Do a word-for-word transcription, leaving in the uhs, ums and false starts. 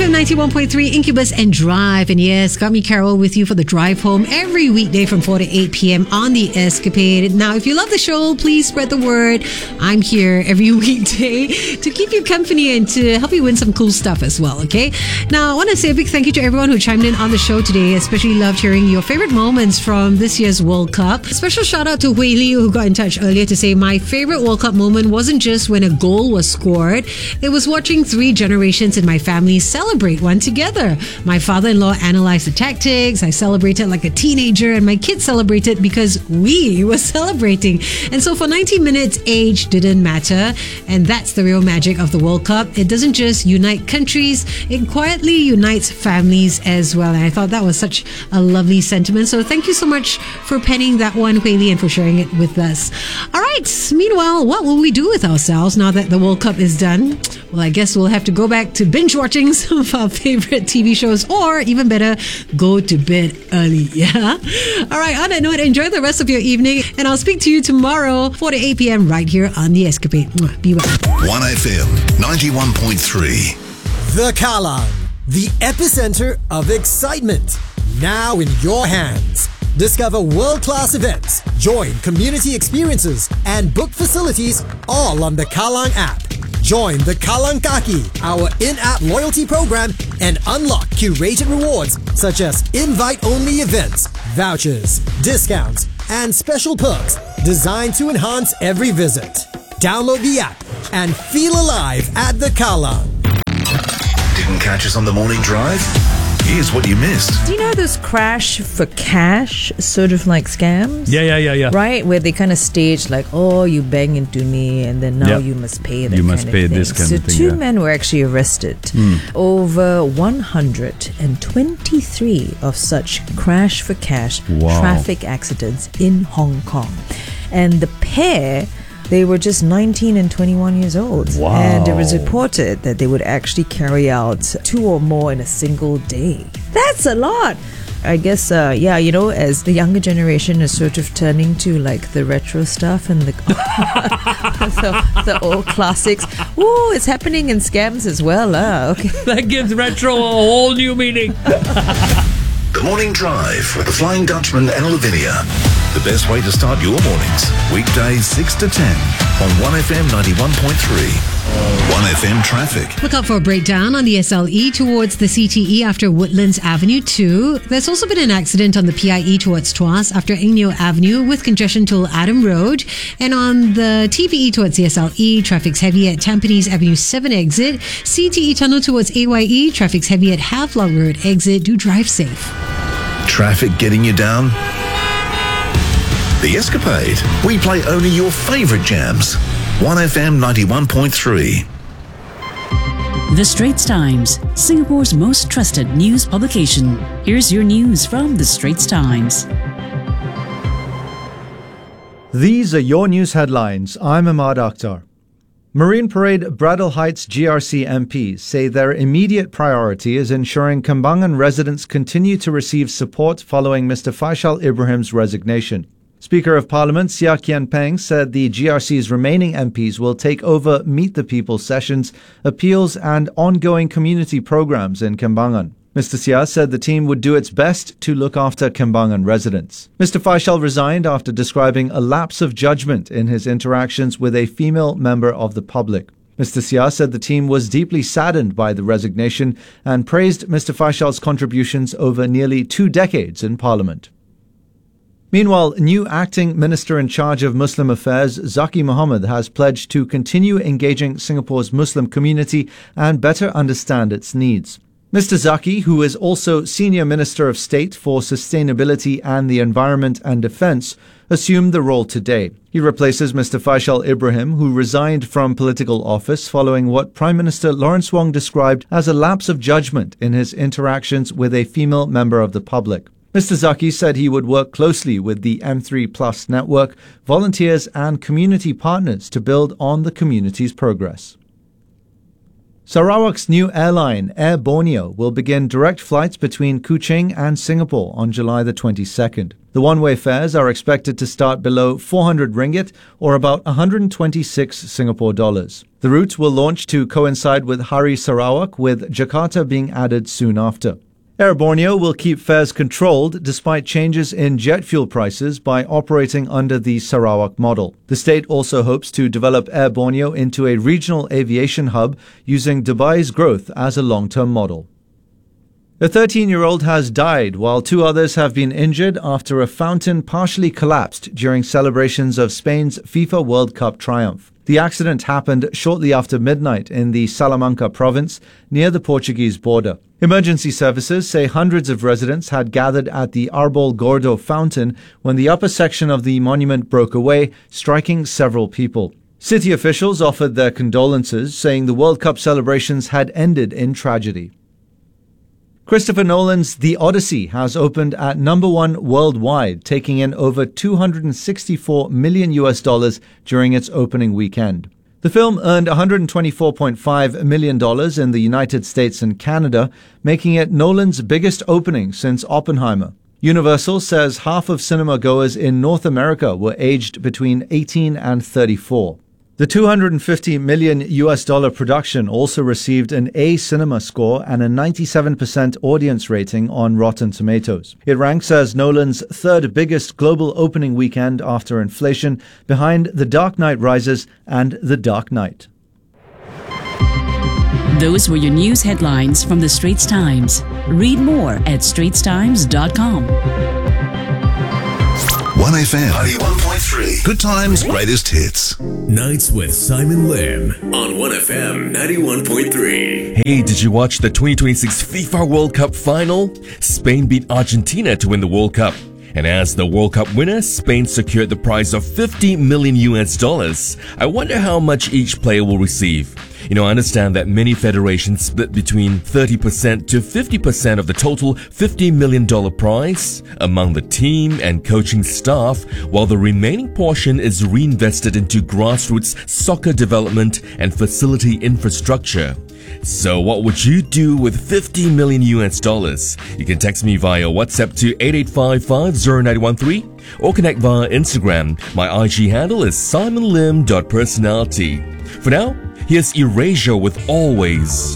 F M ninety-one point three, Incubus and Drive. And yes, got me Carol with you for the drive home every weekday from four to eight p.m. on The Escapade. Now, if you love the show, please spread the word. I'm here every weekday to keep you company and to help you win some cool stuff as well, okay? Now, I want to say a big thank you to everyone who chimed in on the show today. Especially loved hearing your favorite moments from this year's World Cup. A special shout out to Hui Li, who got in touch earlier to say my favorite World Cup moment wasn't just when a goal was scored. It was watching three generations in my family celebrate one together. My father-in-law analyzed the tactics. I celebrated like a teenager, and my kids celebrated because we were celebrating. And so for ninety minutes, age didn't matter. And that's the real magic of the World Cup. It doesn't just unite countries, it quietly unites families as well. And I thought that was such a lovely sentiment. So thank you so much for penning that one, Hui Li, and for sharing it with us. All right. Meanwhile, what will we do with ourselves now that the World Cup is done? Well, I guess we'll have to go back to binge watching some of our favorite T V shows, or even better, go to bed early. Yeah. All right. On that note, enjoy the rest of your evening, and I'll speak to you tomorrow, four to eight p.m. right here on The Escapade. Be well. one F M ninety-one point three. The Kallang, the epicenter of excitement, now in your hands. Discover world-class events, join community experiences, and book facilities all on the Kallang app. Join the Kallang Kaki, our in-app loyalty program, and unlock curated rewards such as invite-only events, vouchers, discounts, and special perks designed to enhance every visit. Download the app and feel alive at the Kallang. Didn't catch us on the morning drive? Here's what you missed. Do you know those crash for cash sort of like scams? Yeah, yeah, yeah, yeah. Right? Where they kind of stage like, oh, you bang into me and then now Yep. you must pay that You kind must of pay thing. this kind so of thing, two yeah. men were actually arrested. Mm. Over one hundred twenty-three of such crash for cash Wow. traffic accidents in Hong Kong. And the pair, they were just nineteen and twenty-one years old. Wow. And it was reported that they would actually carry out two or more in a single day. That's a lot. I guess, uh, yeah, you know, as the younger generation is sort of turning to like the retro stuff and the the, the old classics. Ooh, it's happening in scams as well. Uh, okay. That gives retro a whole new meaning. The Morning Drive with the Flying Dutchman and Lavinia. The best way to start your mornings. Weekdays six to ten on one F M ninety-one point three. one F M traffic. Look out for a breakdown on the S L E towards the C T E after Woodlands Avenue two. There's also been an accident on the P I E towards Tuas after Ingneo Avenue with congestion till Adam Road. And on the T P E towards the S L E, traffic's heavy at Tampines Avenue seven exit. C T E tunnel towards A Y E, traffic's heavy at Havelock Road exit. Do drive safe. Traffic getting you down? The Escapade. We play only your favourite jams. one F M ninety-one point three. The Straits Times, Singapore's most trusted news publication. Here's your news from The Straits Times. These are your news headlines. I'm Ahmad Akhtar. Marine Parade Bradel Heights G R C M Ps say their immediate priority is ensuring Kembangan residents continue to receive support following Mister Faisal Ibrahim's resignation. Speaker of Parliament Seah Kian Peng said the G R C's remaining M Ps will take over Meet the People sessions, appeals and ongoing community programs in Kembangan. Mister Seah said the team would do its best to look after Kembangan residents. Mister Faisal resigned after describing a lapse of judgment in his interactions with a female member of the public. Mister Seah said the team was deeply saddened by the resignation and praised Mister Faisal's contributions over nearly two decades in Parliament. Meanwhile, new acting minister in charge of Muslim affairs, Zaki Mohammed, has pledged to continue engaging Singapore's Muslim community and better understand its needs. Mister Zaki, who is also Senior Minister of State for Sustainability and the Environment and Defence, assumed the role today. He replaces Mister Faisal Ibrahim, who resigned from political office following what Prime Minister Lawrence Wong described as a lapse of judgment in his interactions with a female member of the public. Mister Zaki said he would work closely with the M three Plus network, volunteers and community partners to build on the community's progress. Sarawak's new airline, Air Borneo, will begin direct flights between Kuching and Singapore on July the twenty-second. The one-way fares are expected to start below four hundred ringgit or about one hundred twenty-six Singapore dollars. The route will launch to coincide with Hari Sarawak, with Jakarta being added soon after. Air Borneo will keep fares controlled despite changes in jet fuel prices by operating under the Sarawak model. The state also hopes to develop Air Borneo into a regional aviation hub using Dubai's growth as a long-term model. A thirteen-year-old has died while two others have been injured after a fountain partially collapsed during celebrations of Spain's FIFA World Cup triumph. The accident happened shortly after midnight in the Salamanca province near the Portuguese border. Emergency services say hundreds of residents had gathered at the Arbol Gordo fountain when the upper section of the monument broke away, striking several people. City officials offered their condolences, saying the World Cup celebrations had ended in tragedy. Christopher Nolan's The Odyssey has opened at number one worldwide, taking in over two hundred sixty-four million U S dollars during its opening weekend. The film earned one hundred twenty-four point five million dollars in the United States and Canada, making it Nolan's biggest opening since Oppenheimer. Universal says half of cinema goers in North America were aged between eighteen and thirty-four. The two hundred fifty million U S dollar production also received an A cinema score and a ninety-seven percent audience rating on Rotten Tomatoes. It ranks as Nolan's third biggest global opening weekend after inflation, behind The Dark Knight Rises and The Dark Knight. Those were your news headlines from the Straits Times. Read more at straits times dot com. one F M ninety-one point three. Good times, greatest hits. Nights with Simon Lim on one F M ninety-one point three. Hey, did you watch the twenty twenty-six FIFA World Cup final? Spain beat Argentina to win the World Cup. And as the World Cup winner, Spain secured the prize of fifty million U S dollars. I wonder how much each player will receive. You know, I understand that many federations split between thirty percent to fifty percent of the total fifty million dollars prize among the team and coaching staff, while the remaining portion is reinvested into grassroots soccer development and facility infrastructure. So what would you do with fifty million U S dollars? You can text me via WhatsApp to eight eight five five zero nine one three or connect via Instagram. My I G handle is simon lim dot personality. For now, here's Erasure with Always.